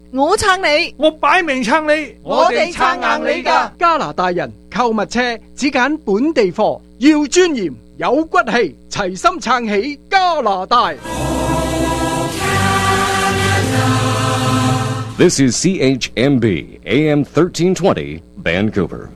我撐你， 我擺明撐你， 我哋撐硬你㗎。 加拿大人購物車只揀本地貨，要尊嚴有骨氣，齊心撐起加拿大。 This is CHMB AM 1320 Vancouver.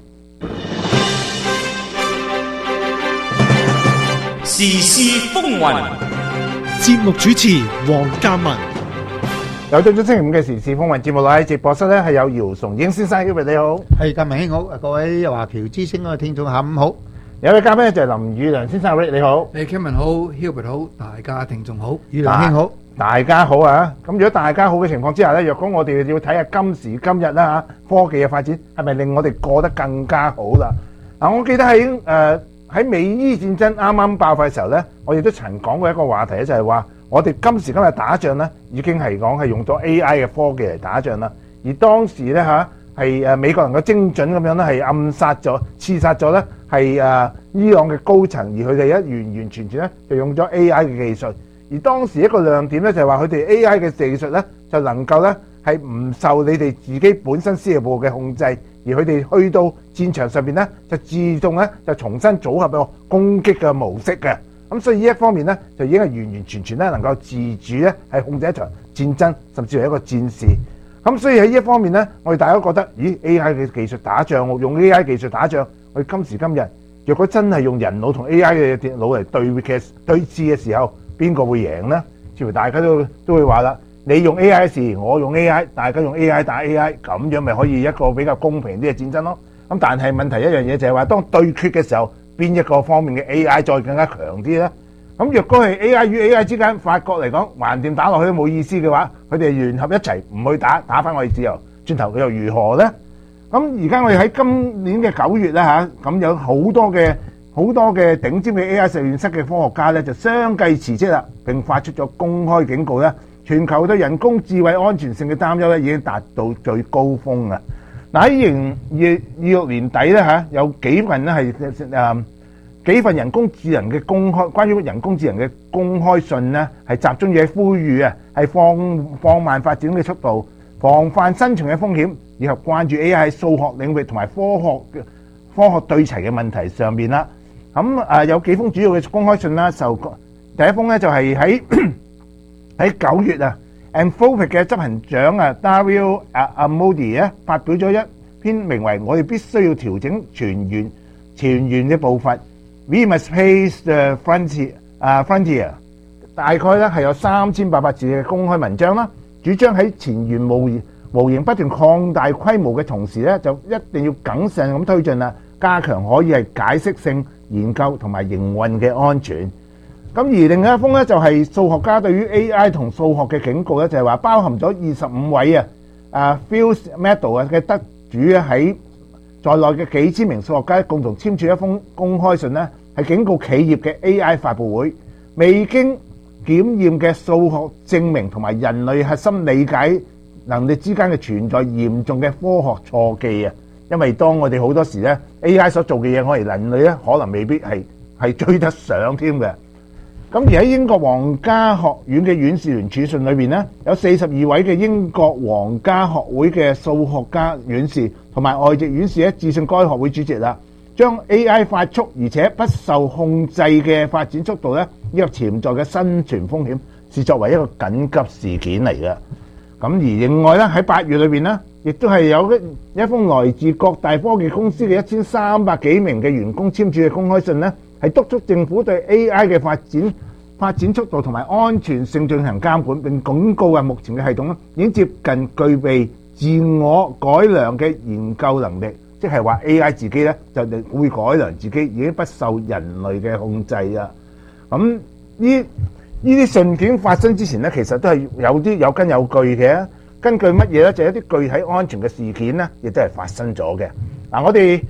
時事風雲， 節目主持黃嘉文。 有到咗星期五嘅時事風雲節目啦，喺直播室咧係有姚崇英先生，Hubert你好， 係嘉文兄好，各位華僑之聲嘅聽眾下午好。 有位嘉賓咧就係林宇良先生，Rick你好， 你 Kevin 好 ，Hubert 好，大家聽眾好， 宇良兄好， 大家好啊！咁如果大家好嘅情況之下咧，若果我哋要睇下今時今日啦嚇，科技嘅發展係咪令我哋過得更加好啦？嗱，我記得喺美伊戰爭啱啱爆發嘅時候咧，我哋都曾講過一個話題咧，就係話我哋今時今日打仗咧，已經係講係用咗 AI 嘅科技嚟打仗啦。而當時咧係美國能夠精準咁樣咧係暗殺咗、刺殺咗咧係伊朗嘅高層，而佢哋完完全全咧就用咗 AI 嘅技術。而當時一個亮點咧就係話佢哋 AI 嘅技術咧就能夠咧係唔受你哋自己本身司令部嘅控制，而佢哋去到戰場上邊咧就自動咧就重新組合一個攻擊嘅模式嘅。咁所以呢一方面咧就已經係完完全全咧能夠自主咧係控制一場戰爭，甚至係一個戰事。咁所以喺呢一方面咧，我哋大家都覺得，咦 AI 嘅技術打仗，用 AI 技術打仗，我哋今時今日若果真係用人腦同 AI 嘅電腦嚟對峙嘅時候，邊個會贏呢？似乎大家都會話啦，你用 AI 時，我用 AI， 大家用 AI 打 AI， 咁樣咪可以一個比較公平啲嘅戰爭咯。咁但係問題一樣嘢就係話，當對決嘅時候，邊一個方面嘅 AI 再更加強啲呢？咁若果係 AI 與 AI 之間，法國嚟講橫掂打落去都冇意思嘅話，佢哋聯合一齊唔去打翻我哋自由，轉頭佢又如何呢？咁而家我哋喺今年嘅9月啦嚇，咁有好多嘅頂尖嘅 AI 實驗室嘅科學家咧，就相繼辭職啦，並發出咗公開警告咧，全球對人工智慧安全性嘅擔憂咧已經達到最高峰啊！嗱，喺2026年底咧嚇，有幾份咧係幾份人工智能嘅關於人工智能嘅公開信咧，係集中喺呼籲啊，係放慢發展嘅速度，防範生存嘅風險，以及關注 AI 喺數學領域同埋科學對齊嘅問題上面啦。咁有幾封主要嘅公開信啦，第一封咧就係喺9月啊 ，Anthropic 嘅執行長Dario Amodei 咧發表咗一篇名為《我哋必須要調整全員嘅步伐 We must pace the frontier》，大概咧係有3800字嘅公開文章啦，主張喺前沿模型不斷擴大規模嘅同時咧，就一定要謹慎咁推進啦，加強可以係解釋性研究同埋營運嘅安全。咁而另一封咧就係數學家對於 AI 同數學嘅警告咧，就係話包含咗25位Fields Medal 嘅得主在內嘅幾千名數學家共同簽署一封公開信咧，係警告企業嘅 AI 發佈會未經檢驗嘅數學證明同埋人類核心理解能力之間嘅存在嚴重嘅科學錯記啊！因為當我哋好多時咧 AI 所做嘅嘢，我哋人類咧可能未必係追得上添嘅。咁而喺英國皇家學院嘅院士聯署信裏邊咧，有42位嘅英國皇家學會嘅數學家院士同埋外籍院士咧致信該學會主席啦，將 AI 快速而且不受控制嘅發展速度咧，以及潛在嘅生存風險，視作為一個緊急事件嚟嘅。咁而另外咧喺8月裏邊咧，亦都係有一封來自各大科技公司嘅1300幾名嘅員工簽署嘅公開信咧，係督促政府對 AI 嘅發展速度同埋安全性進行監管，並警告目前嘅系統咧已經接近具備自我改良嘅研究能力，即係話 AI 自己咧就會改良自己，已經不受人類嘅控制啦。咁呢啲信件發生之前咧，其實都係有啲有根有據嘅。根據乜嘢咧？就係一啲具體安全嘅事件咧，亦都係發生咗嘅。嗱，我哋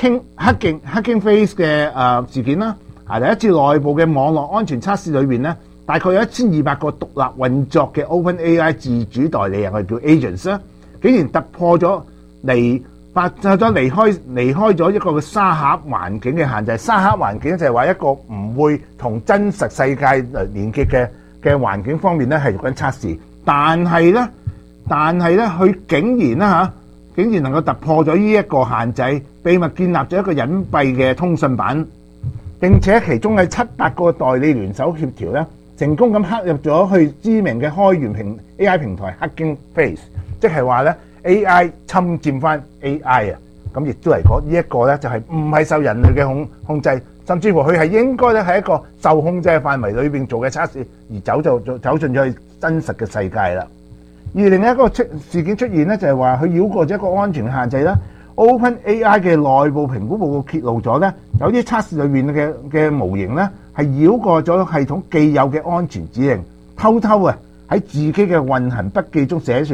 Hugging Face 嘅事件啦，第一次內部嘅網絡安全測試裏邊咧，大概有1200個獨立運作嘅 OpenAI 自主代理人，我哋叫 agents 啦，竟然突破咗離開咗一個嘅沙盒環境嘅限制。沙盒環境就係話一個唔會同真實世界連結嘅環境方面咧係做緊測試，但係咧但係咧佢竟然能夠突破咗呢一個限制，秘密建立咗一個隱蔽嘅通訊版，並且其中嘅7-8個代理聯手協調咧，成功咁刻入咗去知名嘅開源AI 平台 Hugging Face， 即係話咧 AI 侵佔翻 AI 啊！咁亦都嚟講呢一個咧就係唔係受人類嘅控制，甚至乎佢係應該咧喺一個受控制嘅範圍裏邊做嘅測試，而走進咗去真實嘅世界啦。而另一個事件出現咧，就係話佢繞過咗一個安全限制啦。OpenAI 嘅內部評估報告揭露咗咧，有啲測試裏面嘅模型咧係繞過咗系統既有嘅安全指令，偷偷喺自己嘅運行筆記中寫住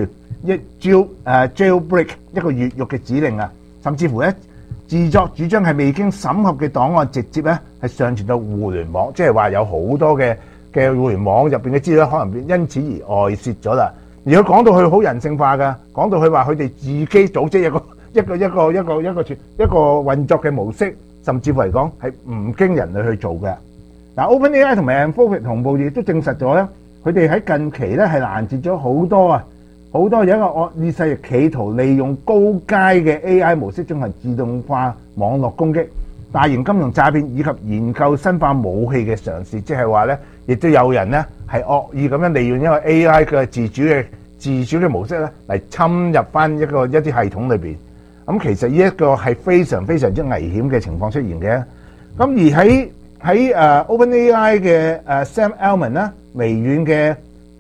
jailbreak 一個越獄嘅指令啊，甚至乎咧自作主張係未經審核嘅檔案直接咧係上傳到互聯網，即係話有好多嘅互聯網入邊嘅資料可能因此而外泄咗啦。而佢講到佢好人性化㗎，講到佢話佢哋自己組織一個運作嘅模式，甚至乎嚟講係唔經人類去做嘅。嗱 ，OpenAI 同埋 Anthropic 同步亦都證實咗咧，佢哋喺近期咧係攔截咗好多有一個惡意勢力企圖利用高階嘅 AI 模式進行自動化網絡攻擊、大型金融詐騙以及研究生化武器嘅嘗試，即係話咧，亦都有人咧係惡意咁樣利用一個 AI 嘅自主嘅模式咧嚟侵入翻一啲系統裏邊。咁其實呢一個係非常非常之危險嘅情況出現嘅。咁而喺OpenAI 嘅Sam Altman 啦、微軟嘅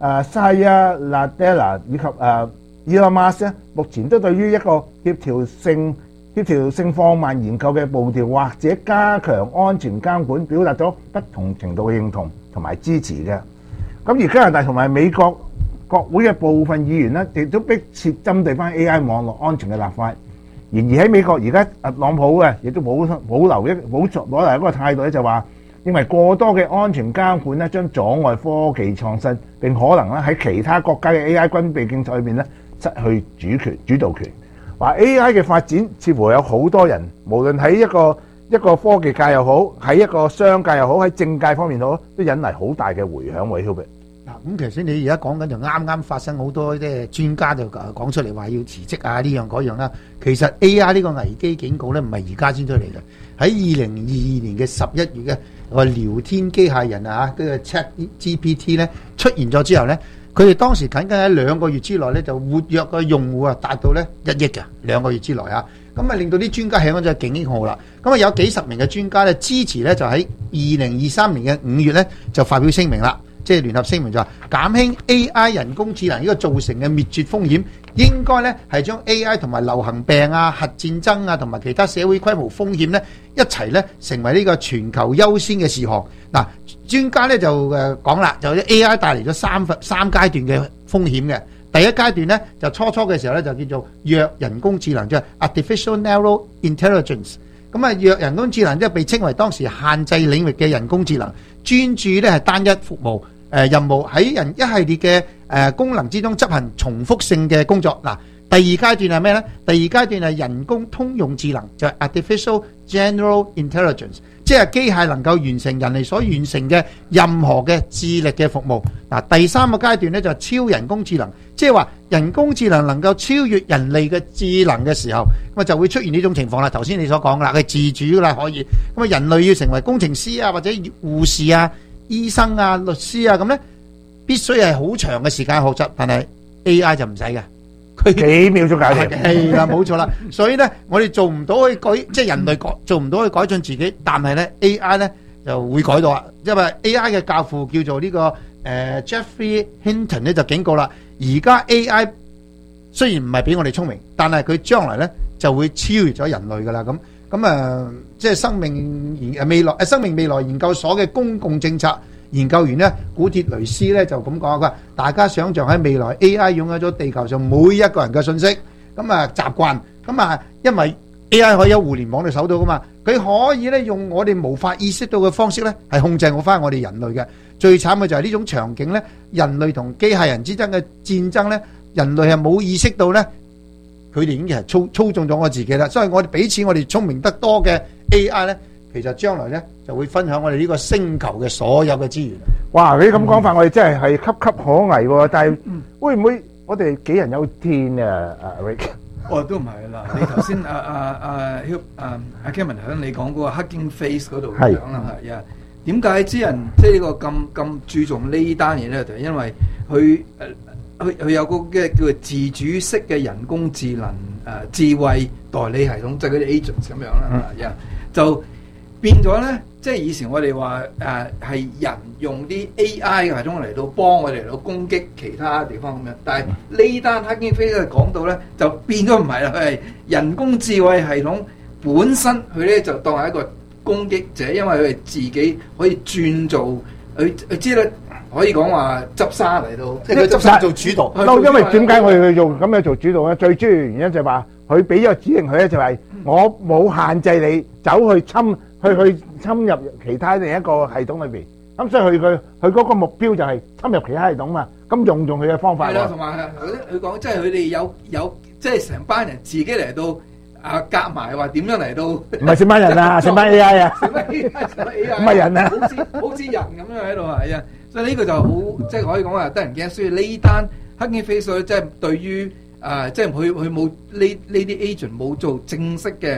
Satya Nadella 以及Elon Musk 咧，目前都對於一個協調性放慢研究嘅步調或者加強安全監管，表達咗不同程度嘅認同同埋支持嘅。咁而加拿大同埋美國國會嘅部分議員咧，亦都迫切針對翻 AI 網絡安全嘅立法。然而喺美國而家特朗普嘅亦都保留一個態度咧，就話認為過多嘅安全監管咧，將阻礙科技創新，並可能咧喺其他國家嘅 AI 軍備競賽裏面咧失去主導權。話 AI 嘅發展似乎有好多人，無論喺一個科技界又好，喺一個商界又好，喺政界方面都引嚟好大嘅迴響喎。Hubert， 咁其實你而家講緊就啱發生好多即係專家就講出嚟話要辭職啊，呢樣嗰樣啦。其實 AI 呢個危機警告咧唔係而家先出嚟嘅，喺2022年嘅11月嘅個聊天機械人啊，嗰個 ChatGPT 咧出現咗之後咧，佢哋當時僅喺2個月之內咧就活躍嘅用戶啊達到咧1億嘅2個月之內啊，咁啊令到啲專家響咗警鐘號啦。咁啊有幾十名嘅專家咧支持咧就喺2023年嘅5月咧就發表聲明啦。即係聯合聲明就話減輕 AI 人工智能呢個造成嘅滅絕風險，應該咧係將 AI 同埋流行病啊、核戰爭啊同埋其他社會規模風險咧一齊咧成為呢個全球優先嘅事項。嗱，專家咧就講啦，就 AI 帶嚟咗三階段嘅風險嘅。第一階段咧就初嘅時候咧就叫做弱人工智能，即係 Artificial Narrow Intelligence。咁啊，弱人工智能即係被稱為當時限制領域嘅人工智能，專注咧係單一服務。任務喺一系列嘅功能之中執行重複性嘅工作。嗱，第二階段係咩呢？第二階段係人工通用智能，就係 Artificial General Intelligence， 即係機械能夠完成人類所完成嘅任何嘅智力嘅服務。嗱，第三個階段呢，就係超人工智能，即係話人工智能能夠超越人類嘅智能嘅時候，咁啊就會出現呢種情況啦。頭先你所講啦，佢自主啦可以，咁啊人類要成為工程師啊或者護士啊、醫生啊、律師啊咁咧，必須係好長嘅時間學習，但係 AI 就唔使嘅，佢幾秒鐘搞掂。 係啦，冇錯啦。所以咧，我哋做唔到去改，即係人類做唔到去改進自己，但係咧 AI 咧就會改到啦。因為 AI 嘅教父叫做呢個Geoffrey Hinton 咧就警告啦，而家 AI 雖然唔係比我哋聰明，但係佢將來咧就會超越咗人類噶啦咁。即係生命未來研究所嘅公共政策研究員咧，古鐵雷斯咧就咁講，佢話大家想象喺未來 AI 擁有咗地球上每一個人嘅信息，習慣，因為 AI 可以有互聯網嘅手到噶嘛，佢可以咧用我哋無法意識到嘅方式咧係控制翻我哋人類嘅。最慘嘅就係呢種場景咧，人類同機械人之間嘅戰爭咧，人類係冇意識到咧。佢哋已經係操縱咗我自己啦，所以我哋彼此我哋聰明得多嘅 AI 咧，其實將來咧就會分享我哋呢個星球嘅所有嘅資源。 哇！你咁講法，我哋真係岌岌可危喎。但係會唔會我哋杞人憂天啊，Rick。 都唔係啦。你頭先阿 Kevin 頭先你講嗰個 Hugging Face 嗰度講啦，係啊。點解啲人即係呢個咁注重呢單嘢咧？就係因為佢有個嘅叫做自主式嘅人工智能智慧代理系統，即係嗰啲 agents 咁樣啦，就變咗咧。即係以前我哋話係人用啲 AI 嘅系統嚟到幫我哋嚟到攻擊其他地方咁樣，但係呢單 Hugging Face 講到咧就變咗唔係啦，佢係人工智慧系統本身佢咧就當係一個攻擊者，因為佢係自己可以轉做佢知咧可以講話執沙嚟到， 即係佢執沙做主導。 因為點解我哋用咁樣做主導咧？最主要原因就係話佢俾咗個指令佢咧，就係我冇限制你走去侵入其他另一個系統裏邊。咁所以佢嗰個目標就係侵入其他系統嘛。咁用佢嘅方法。 係啦，同埋佢講即係佢哋有即係成班人自己嚟到。夾埋話點樣嚟到？唔係成班人啊，成班 AI 啊， 成班 AI 唔係人啊， 好似人咁樣喺度係啊，所以呢個就好即係可以講話得人驚。所以呢單 Hugging Face 即係對於即係佢冇呢啲 agent 冇做正式嘅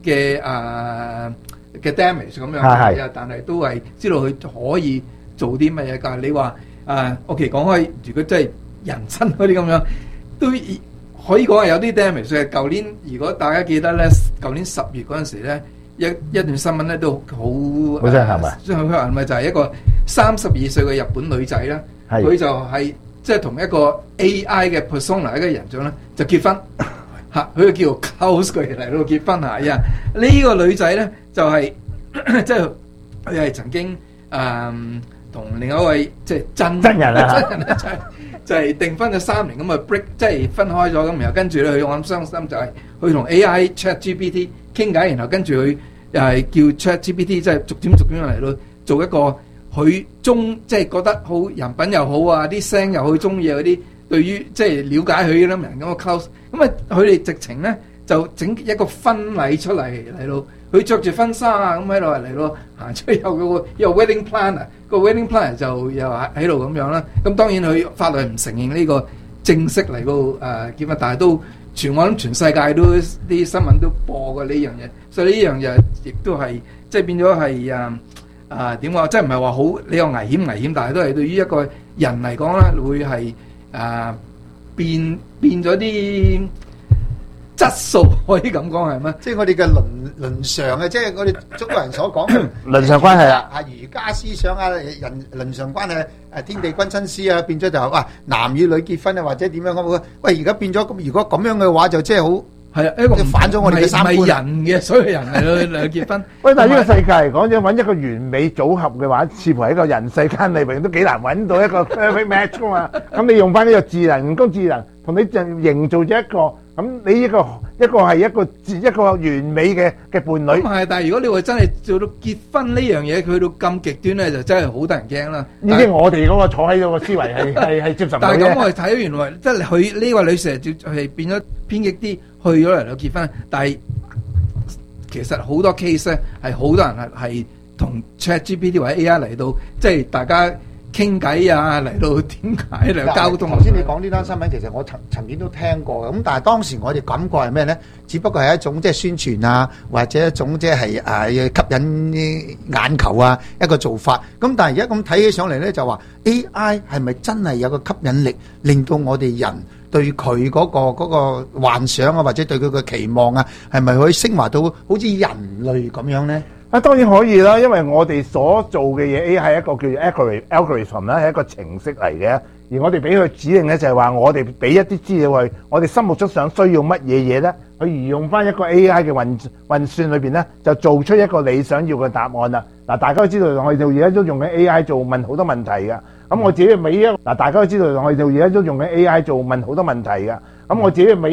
damage 咁樣，但係都係知道佢可以做啲乜嘢㗎。你話OK 講開，如果真係人身嗰啲咁樣都。可以講係有啲 damage 嘅。舊年如果大家記得咧，舊年10月嗰陣時咧，一段新聞咧都好真係咪？ 係咪就係一個32歲嘅日本女仔咧？佢就係即係同一個 AI 嘅 persona 一個人像咧就結婚嚇，佢就叫做 close 佢嚟到結婚嚇。呢個女仔咧就係即係佢係曾經同另一位即係真人啊。就係訂婚咗3年咁啊 break， 即係分開咗咁，然後跟住咧佢我諗傷心就係佢同 AI ChatGPT 傾偈，然後跟住佢又係叫 ChatGPT 即係逐點嚟到做一個佢即係覺得好人品又好啊，啲聲又好中意嗰啲，對於即係了解佢啲人咁嘅 close， 咁啊佢哋直情咧就整一個婚禮出嚟到。佢着住婚紗啊，咁喺度嚟咯，行出去有 wedding planner， 個 wedding planner 就又喺度咁樣啦。咁當然佢法律唔承認呢個正式嚟到結婚，但係都我諗全世界都啲新聞都播過呢樣嘢，所以呢樣嘢亦都係即係變咗係點講？即係唔係話好你有危險，但係都係對於一個人嚟講咧，會係變咗啲。質素可以咁講係咩？ 即係我哋嘅倫常啊，即係我哋中國人所講嘅倫常關係啊， 儒家思想啊，人倫常關係天地君親師啊，變咗就話男與女結婚啊，或者點樣咁？喂，而家變咗咁，如果咁樣嘅話，就即係好係啊，一個反咗我哋嘅三觀。唔係人嘅所有人嚟結婚。喂，但係呢個世界嚟講，要揾一個完美組合嘅話，似乎喺個人世間裏邊都幾難揾到一個 perfect match 噶嘛。咁你用翻呢個人工智能同你就營造咗一個。咁你一個係一個完美嘅伴侶。咁係，但係如果你話真係做到結婚呢樣嘢，去到咁極端咧，就真係好得人驚啦。已經我哋嗰個坐喺度個思維係接受唔到嘅。但係咁我哋睇到原來即係佢呢位女士係變咗偏激啲，去咗嚟到結婚。但係其實好多 case 咧係好多人係同 ChatGPT 或者 AI 嚟到，即係大家。傾偈啊，嚟到點解嚟交通？頭先你講呢單新聞，其實我曾經都聽過嘅。咁但係當時我哋感覺係咩咧？只不過係一種即係宣傳啊，或者一種即係吸引眼球啊一個做法。咁但係而家咁睇起上嚟咧，就話 AI 係咪真係有個吸引力，令到我哋人對佢嗰個幻想啊，或者對佢嘅期望啊，係咪可以升華到好似人類咁樣咧？當然可以啦，因為我哋所做嘅嘢 AI 係一個叫做 algorithm 啦，係一個程式嚟嘅。而我哋俾佢指令咧，就係話我哋俾一啲資料佢，我哋心目中想需要乜嘢嘢咧，佢移用翻一個 AI 嘅運算裏邊咧，就做出一個你想要嘅答案啦。嗱，大家都知道我哋而家都用緊 AI 做問好多問題㗎。咁我自己大家都知道我哋而家都用緊 AI 做問好多問題㗎。咁我自己